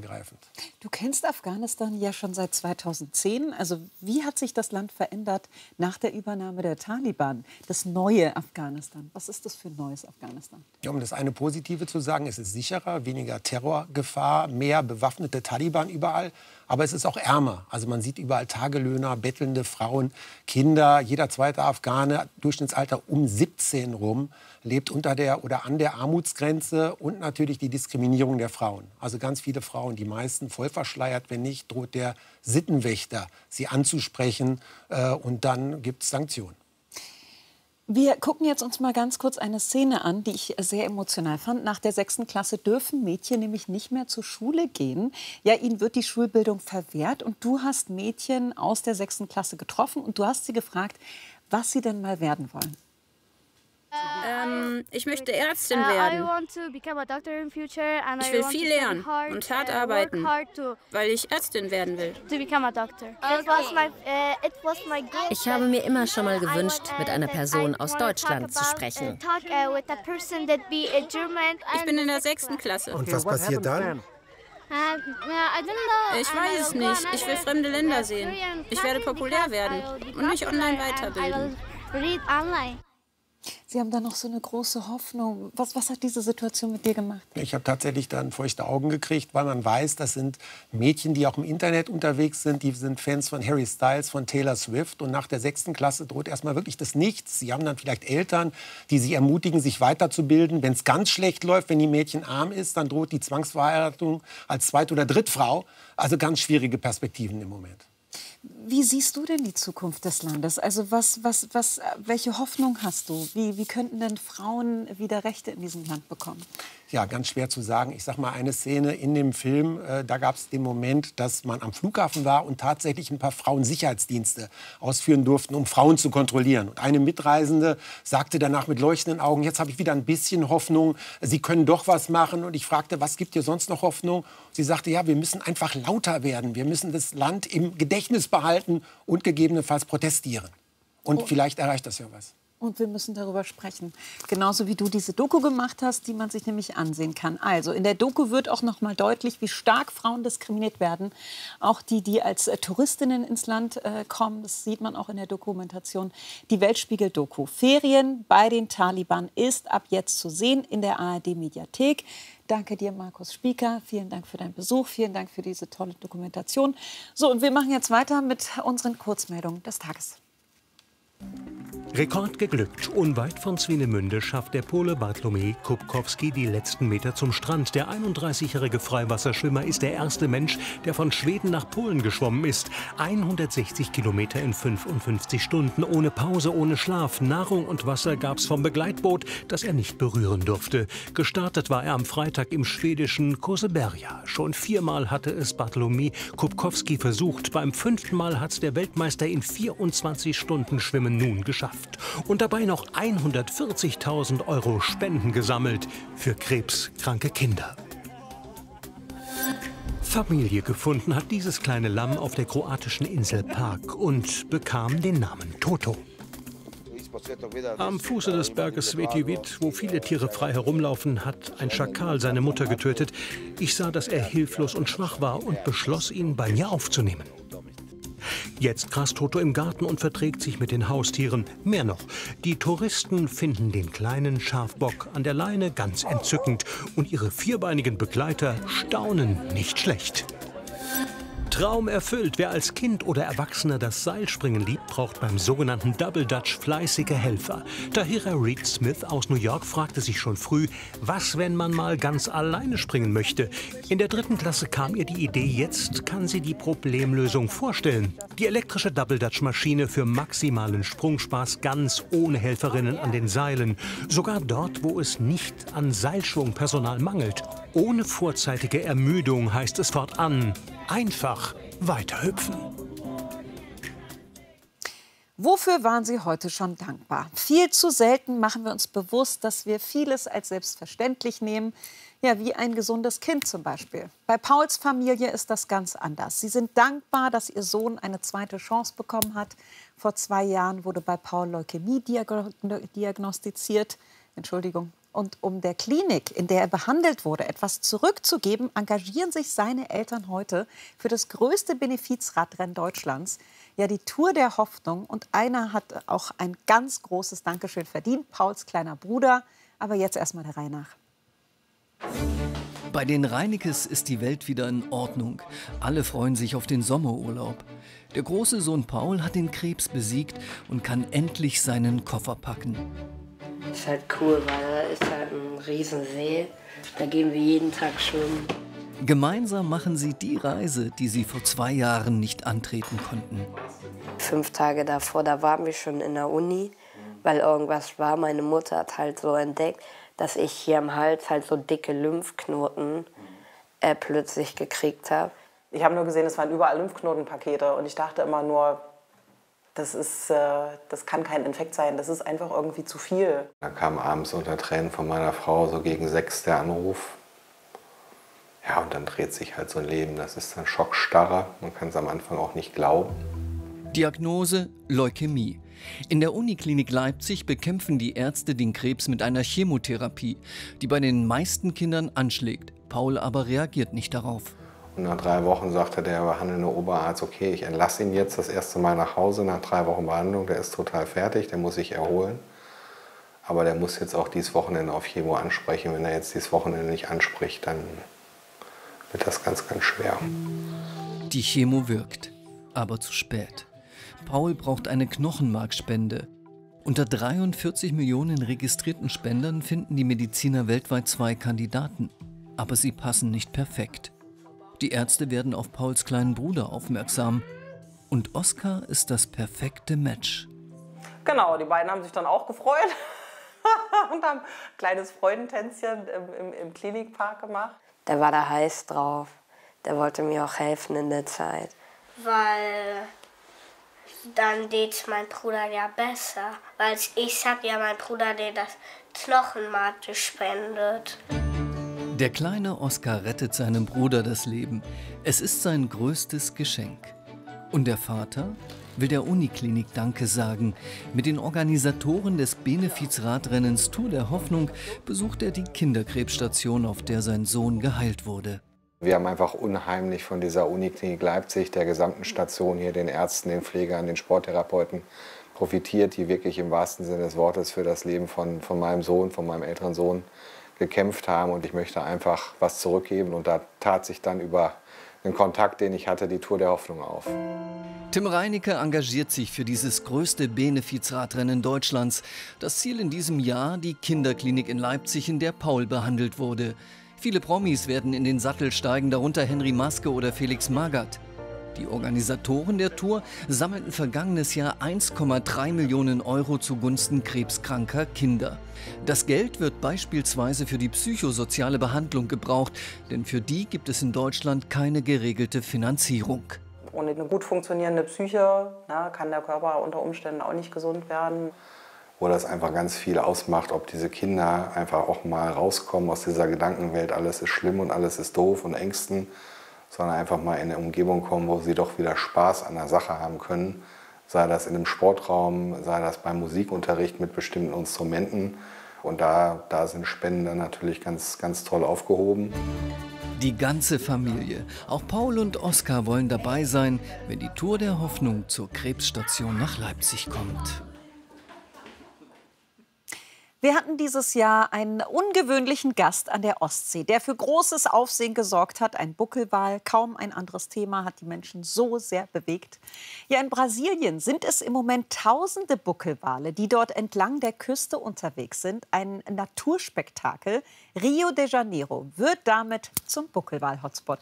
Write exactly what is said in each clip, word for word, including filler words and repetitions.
ergreifend. Du kennst Afghanistan ja schon seit zweitausendzehn. Also wie hat sich das Land verändert nach der Übernahme der Taliban? Das neue Afghanistan. Was ist das für ein neues Afghanistan? Ja, um das eine Positive zu sagen, es ist sicherer, weniger Terrorgefahr, mehr bewaffnete Taliban überall. Aber es ist auch ärmer. Also man sieht überall Tagelöhner, bettelnde Frauen, Kinder. Jeder zweite Afghane, Durchschnittsalter um siebzehn rum, lebt unter der oder an der Armutsgrenze. Und natürlich die Diskriminierung der Frauen. Also ganz viele Frauen, die meisten voll verschleiert. Wenn nicht, droht der Sittenwächter, sie anzusprechen. Äh, und dann gibt es Sanktionen. Wir gucken jetzt uns mal ganz kurz eine Szene an, die ich sehr emotional fand. Nach der sechsten Klasse dürfen Mädchen nämlich nicht mehr zur Schule gehen. Ja, ihnen wird die Schulbildung verwehrt. Und du hast Mädchen aus der sechsten Klasse getroffen und du hast sie gefragt, was sie denn mal werden wollen. Ähm, ich möchte Ärztin werden. Ich will viel lernen und hart arbeiten, weil ich Ärztin werden will. Ich habe mir immer schon mal gewünscht, mit einer Person aus Deutschland zu sprechen. Ich bin in der sechsten Klasse. Und was passiert dann? Ich weiß es nicht. Ich will fremde Länder sehen. Ich werde populär werden und mich online weiterbilden. Sie haben da noch so eine große Hoffnung. Was, was hat diese Situation mit dir gemacht? Ich habe tatsächlich dann feuchte Augen gekriegt, weil man weiß, das sind Mädchen, die auch im Internet unterwegs sind. Die sind Fans von Harry Styles, von Taylor Swift. Und nach der sechsten Klasse droht erstmal wirklich das Nichts. Sie haben dann vielleicht Eltern, die sie ermutigen, sich weiterzubilden. Wenn es ganz schlecht läuft, wenn die Mädchen arm ist, dann droht die Zwangsverheiratung als Zweit- oder Drittfrau. Also ganz schwierige Perspektiven im Moment. Wie siehst du denn die Zukunft des Landes? Also was, was, was, welche Hoffnung hast du? Wie, wie könnten denn Frauen wieder Rechte in diesem Land bekommen? Ja, ganz schwer zu sagen. Ich sag mal, eine Szene in dem Film, äh, da gab es den Moment, dass man am Flughafen war und tatsächlich ein paar Frauen Sicherheitsdienste ausführen durften, um Frauen zu kontrollieren. Und eine Mitreisende sagte danach mit leuchtenden Augen, jetzt habe ich wieder ein bisschen Hoffnung, Sie können doch was machen. Und ich fragte, was gibt dir sonst noch Hoffnung? Sie sagte, ja, wir müssen einfach lauter werden. Wir müssen das Land im Gedächtnis behalten und gegebenenfalls protestieren. Und oh. vielleicht erreicht das ja was. Und wir müssen darüber sprechen. Genauso wie du diese Doku gemacht hast, die man sich nämlich ansehen kann. Also in der Doku wird auch noch mal deutlich, wie stark Frauen diskriminiert werden. Auch die, die als äh, Touristinnen ins Land äh, kommen. Das sieht man auch in der Dokumentation. Die Weltspiegel-Doku Ferien bei den Taliban ist ab jetzt zu sehen in der A R D-Mediathek. Danke dir, Markus Spieker. Vielen Dank für deinen Besuch. Vielen Dank für diese tolle Dokumentation. So, und wir machen jetzt weiter mit unseren Kurzmeldungen des Tages. Rekord geglückt. Unweit von Swinemünde schafft der Pole Bartłomiej Kubkowski die letzten Meter zum Strand. Der einunddreißigjährige Freiwasserschwimmer ist der erste Mensch, der von Schweden nach Polen geschwommen ist. hundertsechzig Kilometer in fünfundfünfzig Stunden, ohne Pause, ohne Schlaf. Nahrung und Wasser gab's vom Begleitboot, das er nicht berühren durfte. Gestartet war er am Freitag im schwedischen Koseberga. Schon viermal hatte es Bartłomiej Kubkowski versucht. Beim fünften Mal hat's der Weltmeister in vierundzwanzig Stunden Schwimmen nun geschafft. Und dabei noch hundertvierzigtausend Euro Spenden gesammelt für krebskranke Kinder. Familie gefunden hat dieses kleine Lamm auf der kroatischen Insel Pag und bekam den Namen Toto. Am Fuße des Berges Svetivid, wo viele Tiere frei herumlaufen, hat ein Schakal seine Mutter getötet. Ich sah, dass er hilflos und schwach war und beschloss, ihn bei mir aufzunehmen. Jetzt grast Toto im Garten und verträgt sich mit den Haustieren. Mehr noch, die Touristen finden den kleinen Schafbock an der Leine ganz entzückend. Und ihre vierbeinigen Begleiter staunen nicht schlecht. Traum erfüllt. Wer als Kind oder Erwachsener das Seilspringen liebt, braucht beim sogenannten Double Dutch fleißige Helfer. Tahira Reed Smith aus New York fragte sich schon früh, was, wenn man mal ganz alleine springen möchte? In der dritten Klasse kam ihr die Idee, jetzt kann sie die Problemlösung vorstellen. Die elektrische Double Dutch Maschine für maximalen Sprungspaß ganz ohne Helferinnen an den Seilen. Sogar dort, wo es nicht an Seilschwungpersonal mangelt. Ohne vorzeitige Ermüdung heißt es fortan, einfach weiterhüpfen. Wofür waren Sie heute schon dankbar? Viel zu selten machen wir uns bewusst, dass wir vieles als selbstverständlich nehmen. Ja, wie ein gesundes Kind zum Beispiel. Bei Pauls Familie ist das ganz anders. Sie sind dankbar, dass ihr Sohn eine zweite Chance bekommen hat. Vor zwei Jahren wurde bei Paul Leukämie diagnostiziert. Entschuldigung. Und um der Klinik, in der er behandelt wurde, etwas zurückzugeben, engagieren sich seine Eltern heute für das größte Benefizradrennen Deutschlands. Ja, die Tour der Hoffnung. Und einer hat auch ein ganz großes Dankeschön verdient, Pauls kleiner Bruder. Aber jetzt erstmal der Reihe nach. Bei den Reinekes ist die Welt wieder in Ordnung. Alle freuen sich auf den Sommerurlaub. Der große Sohn Paul hat den Krebs besiegt und kann endlich seinen Koffer packen. Das ist halt cool, weil da ist halt ein Riesensee. Da gehen wir jeden Tag schwimmen. Gemeinsam machen sie die Reise, die sie vor zwei Jahren nicht antreten konnten. Fünf Tage davor, da waren wir schon in der Uni, weil irgendwas war. Meine Mutter hat halt so entdeckt, dass ich hier am Hals halt so dicke Lymphknoten äh, plötzlich gekriegt habe. Ich habe nur gesehen, es waren überall Lymphknotenpakete und ich dachte immer nur, das, ist, äh, das kann kein Infekt sein, das ist einfach irgendwie zu viel. Da kam abends unter Tränen von meiner Frau so gegen sechs der Anruf. Ja, und dann dreht sich halt so ein Leben, das ist dann Schockstarre, man kann es am Anfang auch nicht glauben. Diagnose Leukämie. In der Uniklinik Leipzig bekämpfen die Ärzte den Krebs mit einer Chemotherapie, die bei den meisten Kindern anschlägt. Paul aber reagiert nicht darauf. Und nach drei Wochen sagte der behandelnde Oberarzt, okay, ich entlasse ihn jetzt das erste Mal nach Hause nach drei Wochen Behandlung. Der ist total fertig, der muss sich erholen. Aber der muss jetzt auch dieses Wochenende auf Chemo ansprechen. Wenn er jetzt dieses Wochenende nicht anspricht, dann wird das ganz, ganz schwer. Die Chemo wirkt, aber zu spät. Paul braucht eine Knochenmarkspende. Unter dreiundvierzig Millionen registrierten Spendern finden die Mediziner weltweit zwei Kandidaten. Aber sie passen nicht perfekt. Die Ärzte werden auf Pauls kleinen Bruder aufmerksam. Und Oskar ist das perfekte Match. Genau, die beiden haben sich dann auch gefreut und haben ein kleines Freudentänzchen im, im, im Klinikpark gemacht. Der war da heiß drauf. Der wollte mir auch helfen in der Zeit. Weil dann geht mein Bruder ja besser. Weil ich habe ja mein Bruder, der das Knochenmark gespendet. Der kleine Oskar rettet seinem Bruder das Leben. Es ist sein größtes Geschenk. Und der Vater will der Uniklinik Danke sagen. Mit den Organisatoren des Benefizradrennens Tour der Hoffnung besucht er die Kinderkrebsstation, auf der sein Sohn geheilt wurde. Wir haben einfach unheimlich von dieser Uniklinik Leipzig, der gesamten Station hier, den Ärzten, den Pflegern, den Sporttherapeuten profitiert, die wirklich im wahrsten Sinne des Wortes für das Leben von, von meinem Sohn, von meinem älteren Sohn gekämpft haben. Und ich möchte einfach was zurückgeben. Und da tat sich dann über den Kontakt, den ich hatte, die Tour der Hoffnung auf. Tim Reineke engagiert sich für dieses größte Benefizradrennen Deutschlands. Das Ziel in diesem Jahr die Kinderklinik in Leipzig, in der Paul behandelt wurde. Viele Promis werden in den Sattel steigen, darunter Henry Maske oder Felix Magath. Die Organisatoren der Tour sammelten vergangenes Jahr eins Komma drei Millionen Euro zugunsten krebskranker Kinder. Das Geld wird beispielsweise für die psychosoziale Behandlung gebraucht, denn für die gibt es in Deutschland keine geregelte Finanzierung. Ohne eine gut funktionierende Psyche, na, kann der Körper unter Umständen auch nicht gesund werden. Wo das einfach ganz viel ausmacht, ob diese Kinder einfach auch mal rauskommen aus dieser Gedankenwelt, alles ist schlimm und alles ist doof und Ängsten, sondern einfach mal in eine Umgebung kommen, wo sie doch wieder Spaß an der Sache haben können. Sei das in einem Sportraum, sei das beim Musikunterricht mit bestimmten Instrumenten. Und da, da sind Spenden dann natürlich ganz, ganz toll aufgehoben. Die ganze Familie, auch Paul und Oskar wollen dabei sein, wenn die Tour der Hoffnung zur Krebsstation nach Leipzig kommt. Wir hatten dieses Jahr einen ungewöhnlichen Gast an der Ostsee, der für großes Aufsehen gesorgt hat. Ein Buckelwal, kaum ein anderes Thema hat die Menschen so sehr bewegt. Ja, in Brasilien sind es im Moment tausende Buckelwale, die dort entlang der Küste unterwegs sind. Ein Naturspektakel. Rio de Janeiro wird damit zum Buckelwal-Hotspot.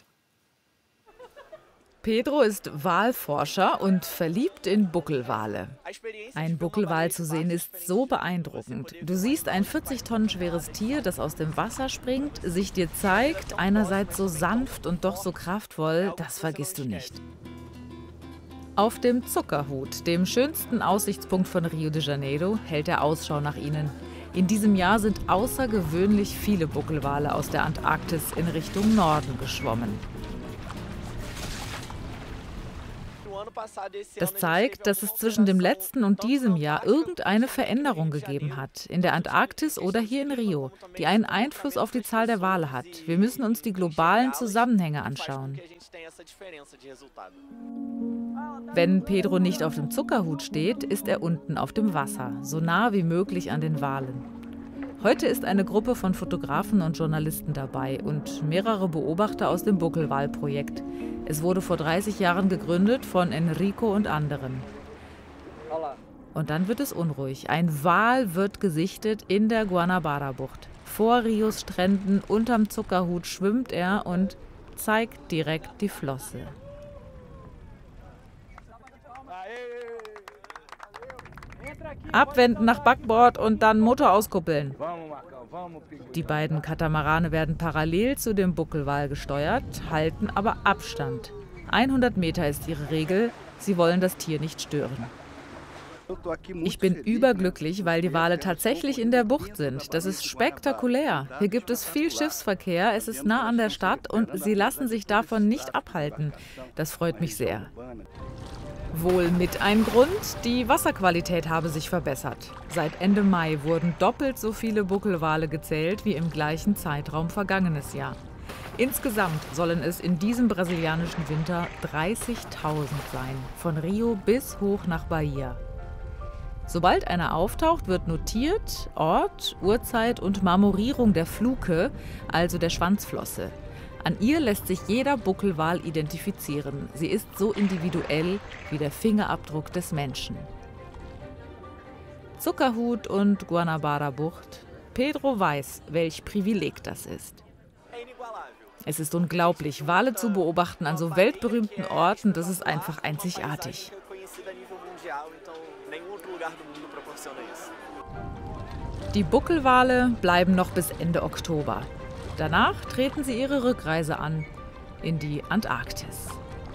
Pedro ist Walforscher und verliebt in Buckelwale. Ein Buckelwal zu sehen ist so beeindruckend. Du siehst ein vierzig Tonnen schweres Tier, das aus dem Wasser springt, sich dir zeigt, einerseits so sanft und doch so kraftvoll, das vergisst du nicht. Auf dem Zuckerhut, dem schönsten Aussichtspunkt von Rio de Janeiro, hält er Ausschau nach ihnen. In diesem Jahr sind außergewöhnlich viele Buckelwale aus der Antarktis in Richtung Norden geschwommen. Das zeigt, dass es zwischen dem letzten und diesem Jahr irgendeine Veränderung gegeben hat, in der Antarktis oder hier in Rio, die einen Einfluss auf die Zahl der Wale hat. Wir müssen uns die globalen Zusammenhänge anschauen. Wenn Pedro nicht auf dem Zuckerhut steht, ist er unten auf dem Wasser, so nah wie möglich an den Walen. Heute ist eine Gruppe von Fotografen und Journalisten dabei und mehrere Beobachter aus dem Buckelwal-Projekt. Es wurde vor dreißig Jahren gegründet von Enrico und anderen. Und dann wird es unruhig. Ein Wal wird gesichtet in der Guanabara-Bucht. Vor Rios Stränden unterm Zuckerhut schwimmt er und zeigt direkt die Flosse. Abwenden nach Backbord und dann Motor auskuppeln. Die beiden Katamarane werden parallel zu dem Buckelwal gesteuert, halten aber Abstand. hundert Meter ist ihre Regel, sie wollen das Tier nicht stören. Ich bin überglücklich, weil die Wale tatsächlich in der Bucht sind. Das ist spektakulär. Hier gibt es viel Schiffsverkehr, es ist nah an der Stadt und sie lassen sich davon nicht abhalten. Das freut mich sehr. Wohl mit ein Grund, die Wasserqualität habe sich verbessert. Seit Ende Mai wurden doppelt so viele Buckelwale gezählt wie im gleichen Zeitraum vergangenes Jahr. Insgesamt sollen es in diesem brasilianischen Winter dreißigtausend sein, von Rio bis hoch nach Bahia. Sobald einer auftaucht, wird notiert Ort, Uhrzeit und Marmorierung der Fluke, also der Schwanzflosse. An ihr lässt sich jeder Buckelwal identifizieren. Sie ist so individuell wie der Fingerabdruck des Menschen. Zuckerhut und Guanabara-Bucht. Pedro weiß, welch Privileg das ist. Es ist unglaublich, Wale zu beobachten an so weltberühmten Orten, das ist einfach einzigartig. Die Buckelwale bleiben noch bis Ende Oktober. Danach treten sie ihre Rückreise an in die Antarktis.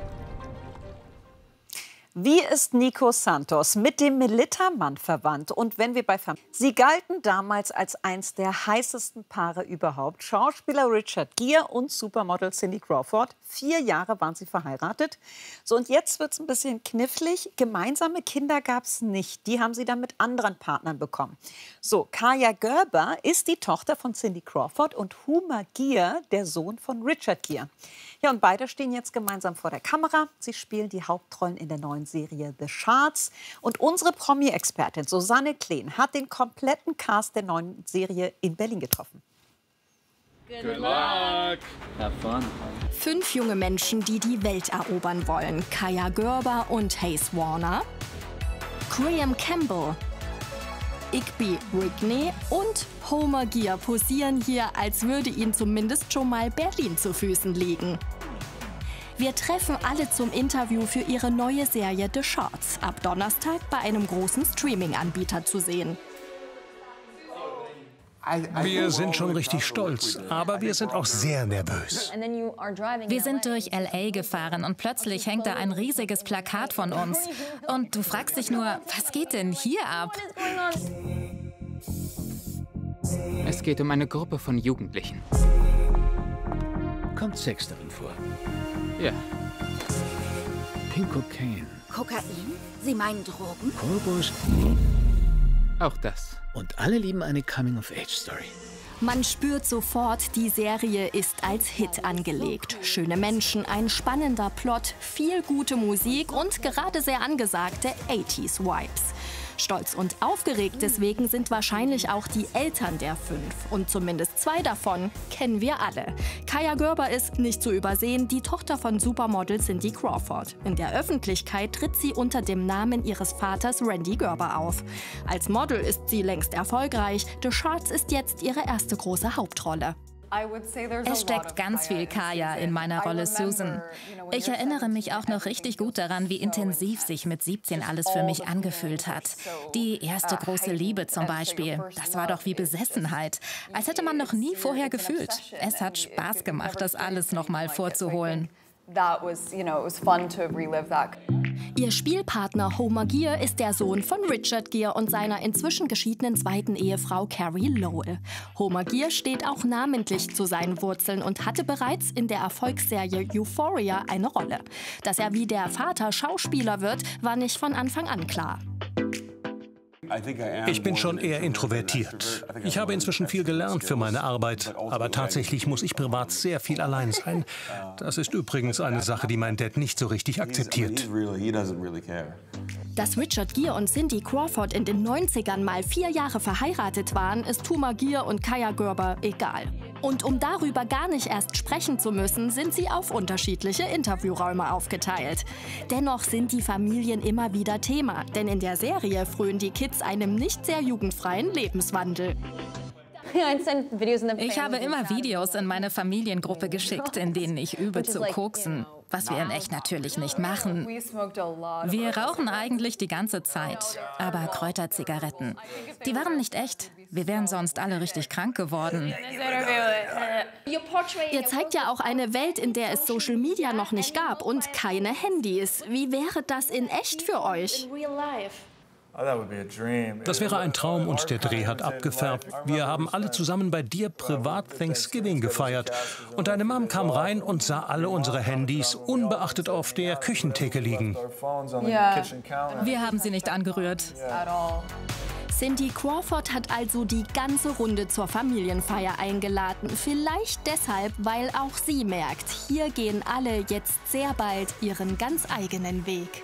Wie ist Nico Santos mit dem Melitta-Mann verwandt? Und wenn wir bei Familie... Sie galten damals als eins der heißesten Paare überhaupt. Schauspieler Richard Gere und Supermodel Cindy Crawford. Vier Jahre waren sie verheiratet. So, und jetzt wird es ein bisschen knifflig. Gemeinsame Kinder gab es nicht. Die haben sie dann mit anderen Partnern bekommen. So, Kaja Gerber ist die Tochter von Cindy Crawford und Huma Gere, der Sohn von Richard Gere. Ja, und beide stehen jetzt gemeinsam vor der Kamera. Sie spielen die Hauptrollen in der neuen Serie The Shards. Und unsere Promi-Expertin Susanne Kleen hat den kompletten Cast der neuen Serie in Berlin getroffen. Good luck. Have fun. Fünf junge Menschen, die die Welt erobern wollen. Kaja Gerber und Hayes Warner, Graham Campbell, Igby Rigney und Homer Gere posieren hier, als würde ihnen zumindest schon mal Berlin zu Füßen liegen. Wir treffen alle zum Interview für ihre neue Serie The Shards, ab Donnerstag bei einem großen Streaming-Anbieter zu sehen. Wir sind schon richtig stolz, aber wir sind auch sehr nervös. Wir sind durch L A gefahren und plötzlich hängt da ein riesiges Plakat von uns. Und du fragst dich nur, was geht denn hier ab? Es geht um eine Gruppe von Jugendlichen. Kommt Sex darin vor? Ja. Pink Cocaine. Kokain? Sie meinen Drogen? Korbus. Auch das. Und alle lieben eine Coming-of-Age-Story. Man spürt sofort, die Serie ist als Hit angelegt. Schöne Menschen, ein spannender Plot, viel gute Musik und gerade sehr angesagte achtziger-Vibes. Stolz und aufgeregt deswegen sind wahrscheinlich auch die Eltern der fünf. Und zumindest zwei davon kennen wir alle. Kaja Gerber ist, nicht zu übersehen, die Tochter von Supermodel Cindy Crawford. In der Öffentlichkeit tritt sie unter dem Namen ihres Vaters Randy Gerber auf. Als Model ist sie längst erfolgreich. The Shards ist jetzt ihre erste große Hauptrolle. Es steckt ganz viel Kaja in meiner Rolle Susan. Ich erinnere mich auch noch richtig gut daran, wie intensiv sich mit siebzehn alles für mich angefühlt hat. Die erste große Liebe zum Beispiel. Das war doch wie Besessenheit. Als hätte man noch nie vorher gefühlt. Es hat Spaß gemacht, das alles noch mal vorzuholen. Ihr Spielpartner Homer Gear ist der Sohn von Richard Gere und seiner inzwischen geschiedenen zweiten Ehefrau Carrie Lowell. Homer Gear steht auch namentlich zu seinen Wurzeln und hatte bereits in der Erfolgsserie Euphoria eine Rolle. Dass er wie der Vater Schauspieler wird, war nicht von Anfang an klar. Ich bin schon eher introvertiert. Ich habe inzwischen viel gelernt für meine Arbeit, aber tatsächlich muss ich privat sehr viel allein sein. Das ist übrigens eine Sache, die mein Dad nicht so richtig akzeptiert. Dass Richard Gere und Cindy Crawford in den neunzigern mal vier Jahre verheiratet waren, ist Homer Gear und Kaia Gerber egal. Und um darüber gar nicht erst sprechen zu müssen, sind sie auf unterschiedliche Interviewräume aufgeteilt. Dennoch sind die Familien immer wieder Thema, denn in der Serie frönen die Kids einem nicht sehr jugendfreien Lebenswandel. Ich habe immer Videos in meine Familiengruppe geschickt, in denen ich übe zu koksen, was wir in echt natürlich nicht machen. Wir rauchen eigentlich die ganze Zeit, aber Kräuterzigaretten, die waren nicht echt. Wir wären sonst alle richtig krank geworden. Ihr zeigt ja auch eine Welt, in der es Social Media noch nicht gab und keine Handys. Wie wäre das in echt für euch? Das wäre ein Traum und der Dreh hat abgefärbt. Wir haben alle zusammen bei dir privat Thanksgiving gefeiert. Und deine Mom kam rein und sah alle unsere Handys unbeachtet auf der Küchentheke liegen. Ja. Wir haben sie nicht angerührt. Cindy Crawford hat also die ganze Runde zur Familienfeier eingeladen. Vielleicht deshalb, weil auch sie merkt, hier gehen alle jetzt sehr bald ihren ganz eigenen Weg.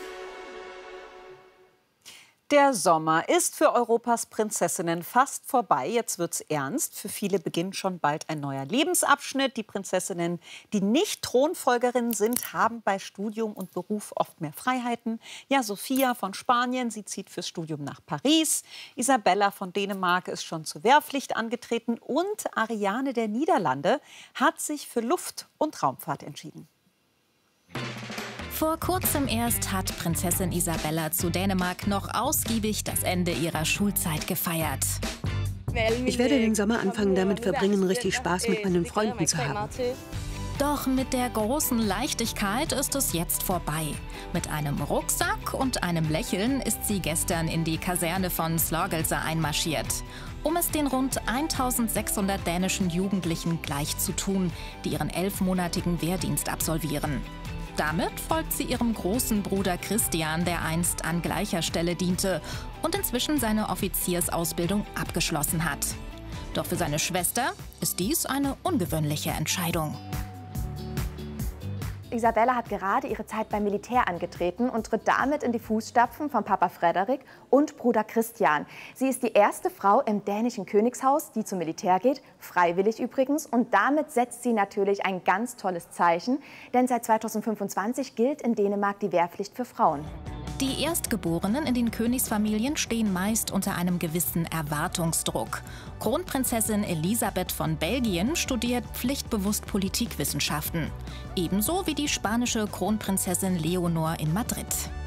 Der Sommer ist für Europas Prinzessinnen fast vorbei. Jetzt wird's ernst. Für viele beginnt schon bald ein neuer Lebensabschnitt. Die Prinzessinnen, die nicht Thronfolgerinnen sind, haben bei Studium und Beruf oft mehr Freiheiten. Ja, Sophia von Spanien, sie zieht fürs Studium nach Paris. Isabella von Dänemark ist schon zur Wehrpflicht angetreten. Und Ariane der Niederlande hat sich für Luft- und Raumfahrt entschieden. Vor kurzem erst hat Prinzessin Isabella zu Dänemark noch ausgiebig das Ende ihrer Schulzeit gefeiert. Ich werde den Sommer anfangen, damit verbringen, richtig Spaß mit meinen Freunden zu haben. Doch mit der großen Leichtigkeit ist es jetzt vorbei. Mit einem Rucksack und einem Lächeln ist sie gestern in die Kaserne von Slagelse einmarschiert, um es den rund eintausendsechshundert dänischen Jugendlichen gleich zu tun, die ihren elfmonatigen Wehrdienst absolvieren. Damit folgt sie ihrem großen Bruder Christian, der einst an gleicher Stelle diente und inzwischen seine Offiziersausbildung abgeschlossen hat. Doch für seine Schwester ist dies eine ungewöhnliche Entscheidung. Isabella hat gerade ihre Zeit beim Militär angetreten und tritt damit in die Fußstapfen von Papa Frederik und Bruder Christian. Sie ist die erste Frau im dänischen Königshaus, die zum Militär geht, freiwillig übrigens. Und damit setzt sie natürlich ein ganz tolles Zeichen, denn seit zweitausendfünfundzwanzig gilt in Dänemark die Wehrpflicht für Frauen. Die Erstgeborenen in den Königsfamilien stehen meist unter einem gewissen Erwartungsdruck. Kronprinzessin Elisabeth von Belgien studiert pflichtbewusst Politikwissenschaften. Ebenso wie die spanische Kronprinzessin Leonor in Madrid.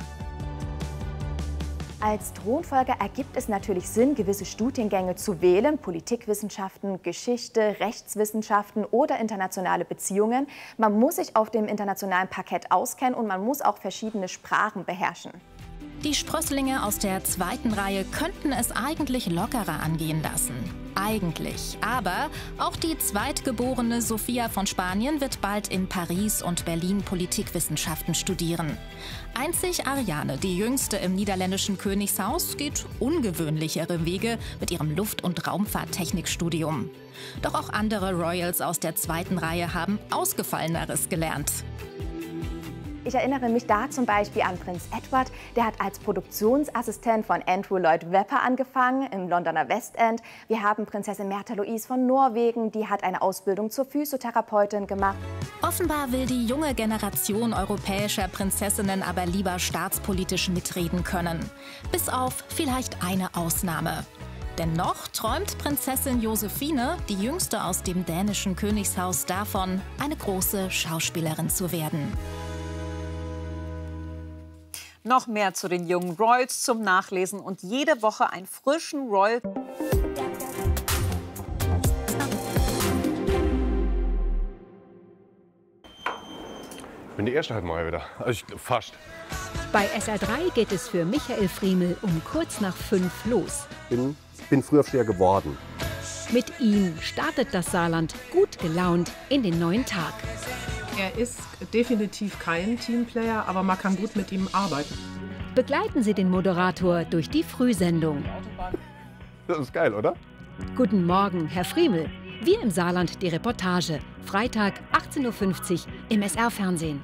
Als Thronfolger ergibt es natürlich Sinn, gewisse Studiengänge zu wählen. Politikwissenschaften, Geschichte, Rechtswissenschaften oder internationale Beziehungen. Man muss sich auf dem internationalen Parkett auskennen und man muss auch verschiedene Sprachen beherrschen. Die Sprösslinge aus der zweiten Reihe könnten es eigentlich lockerer angehen lassen. Eigentlich. Aber auch die zweitgeborene Sophia von Spanien wird bald in Paris und Berlin Politikwissenschaften studieren. Einzig Ariane, die jüngste im niederländischen Königshaus, geht ungewöhnlichere Wege mit ihrem Luft- und Raumfahrttechnikstudium. Doch auch andere Royals aus der zweiten Reihe haben Ausgefalleneres gelernt. Ich erinnere mich da zum Beispiel an Prinz Edward. Der hat als Produktionsassistent von Andrew Lloyd Webber angefangen im Londoner West End. Wir haben Prinzessin Märtha Louise von Norwegen. Die hat eine Ausbildung zur Physiotherapeutin gemacht. Offenbar will die junge Generation europäischer Prinzessinnen aber lieber staatspolitisch mitreden können. Bis auf vielleicht eine Ausnahme. Denn noch träumt Prinzessin Josephine, die jüngste aus dem dänischen Königshaus, davon, eine große Schauspielerin zu werden. Noch mehr zu den jungen Royals zum Nachlesen und jede Woche einen frischen Royal. Ich bin die erste halt mal wieder. Also ich, fast. Bei S R drei geht es für Michael Friemel um kurz nach fünf los. Bin, bin Frühaufsteher geworden. Mit ihm startet das Saarland gut gelaunt in den neuen Tag. Er ist definitiv kein Teamplayer, aber man kann gut mit ihm arbeiten. Begleiten Sie den Moderator durch die Frühsendung. Das ist geil, oder? Guten Morgen, Herr Friemel. Wir im Saarland die Reportage. Freitag achtzehn Uhr fünfzig im S R-Fernsehen.